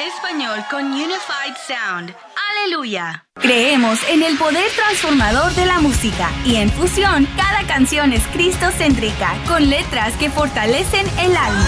español con Unified Sound. ¡Aleluya! Creemos en el poder transformador de la música y en Fusión cada canción es cristocéntrica con letras que fortalecen el alma.